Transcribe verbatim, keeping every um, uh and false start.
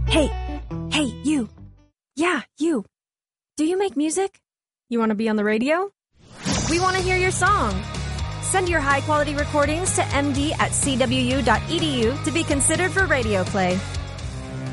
Hey, hey, you. Yeah, you. Do you make music? You want to be on the radio? We want to hear your song. Send your high-quality recordings to m d at c w u dot e d u to be considered for radio play.